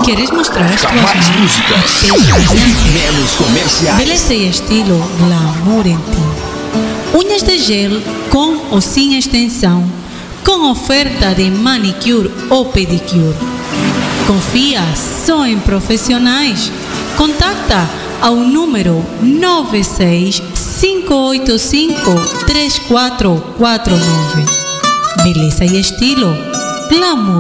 Queres mostrar as tuas Mais mãos? música, menos comerciais. Beleza e estilo glamour em ti. Unhas de gel com ou sem extensão, com oferta de manicure ou pedicure. Confia só em profissionais. Contacta ao número 965853449. Beleza e estilo glamour.